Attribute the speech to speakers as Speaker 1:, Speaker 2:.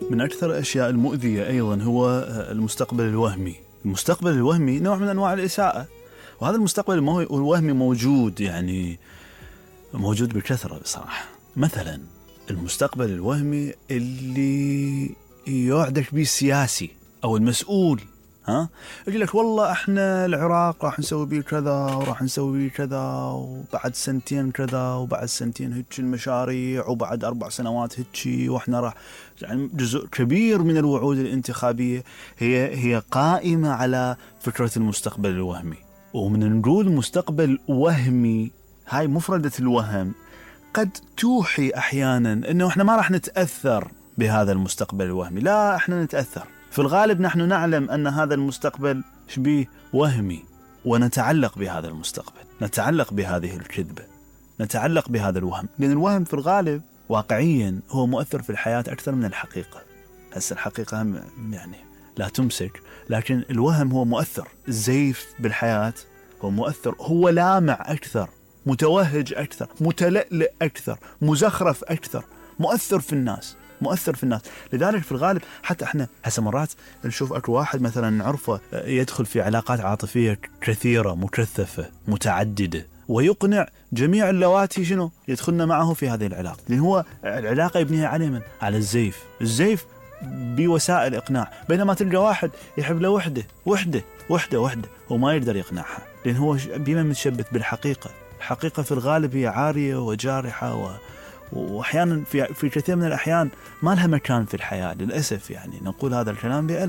Speaker 1: من أكثر الأشياء المؤذية أيضا هو المستقبل الوهمي. المستقبل الوهمي نوع من أنواع الإساءة، وهذا المستقبل الوهمي موجود، يعني موجود بكثرة بصراحة. مثلا المستقبل الوهمي اللي يوعدك به السياسي أو المسؤول، يقول لك والله احنا العراق راح نسوي بيه كذا وراح نسوي بيه كذا وبعد سنتين كذا وبعد سنتين هيك المشاريع وبعد 4 سنوات هيك، واحنا راح، يعني جزء كبير من الوعود الانتخابية هي قائمة على فكرة المستقبل الوهمي. ومن نقول مستقبل وهمي، هاي مفردة الوهم قد توحي أحيانا أنه احنا ما راح نتأثر بهذا المستقبل الوهمي. لا، احنا نتأثر في الغالب. نحن نعلم أن هذا المستقبل شبيه وهمي، ونتعلق بهذا المستقبل، نتعلق بهذه الكذبة، نتعلق بهذا الوهم، لأن الوهم في الغالب واقعيا هو مؤثر في الحياة أكثر من الحقيقة. هسه الحقيقة يعني لا تمسك، لكن الوهم هو مؤثر. الزيف بالحياة هو مؤثر، هو لامع أكثر، متوهج أكثر، متلألئ أكثر، مزخرف أكثر، مؤثر في الناس، مؤثر في الناس. لذلك في الغالب حتى احنا هسه مرات نشوف اكو واحد مثلا نعرفه يدخل في علاقات عاطفية كثيرة مكثفة متعددة، ويقنع جميع اللواتي شنو يدخلن معه في هذه العلاقة، لأن هو العلاقة يبنيها على من؟ على الزيف بوسائل إقناع. بينما تلقى واحد يحب له وحدة وما يقدر يقنعها، لأن هو بما متشبث بالحقيقة. الحقيقة في الغالب هي عارية وجارحة وأحيانا في كثير من الأحيان ما لها مكان في الحياة للأسف. يعني نقول هذا الكلام بألم.